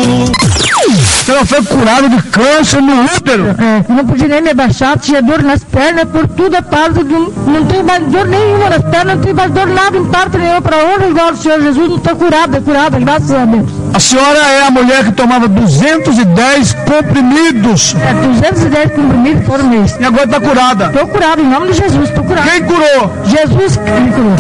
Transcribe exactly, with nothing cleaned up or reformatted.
Ela foi curada de câncer no útero. É, não podia nem me abaixar, tinha dor nas pernas, por tudo a parte de um, não tenho mais dor nenhuma nas pernas, não tenho mais dor nada em parte nenhuma, para honra igual o Senhor Jesus, não estou curada, curada, graças a Deus. A senhora é a mulher que tomava duzentos e dez comprimidos. É, duzentos e dez comprimidos por mês. E agora está curada. Estou curada, em nome de Jesus, estou curada. Quem curou? Jesus que me curou.